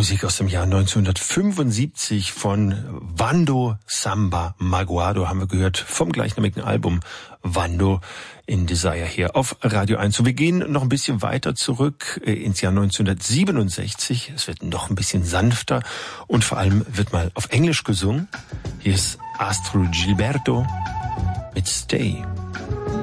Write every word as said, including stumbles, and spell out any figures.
Musik aus dem Jahr neunzehnhundertfünfundsiebzig von Vando Samba Magoado haben wir gehört vom gleichnamigen Album Vando in Desire hier auf Radio eins. Und wir gehen noch ein bisschen weiter zurück ins Jahr neunzehnhundertsiebenundsechzig. Es wird noch ein bisschen sanfter und vor allem wird mal auf Englisch gesungen. Hier ist Astrud Gilberto mit Stay.